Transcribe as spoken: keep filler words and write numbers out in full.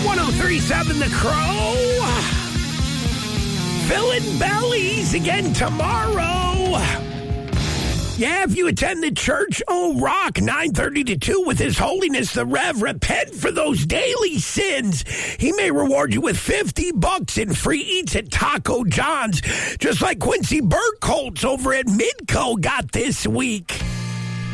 oh three point seven The Crow. Filling bellies again tomorrow. Yeah, if you attend the Church O' Rock, nine thirty to two, with His Holiness the Rev, repent for those daily sins. He may reward you with fifty bucks in free eats at Taco John's, just like Quincy Burkholz over at Midco got this week.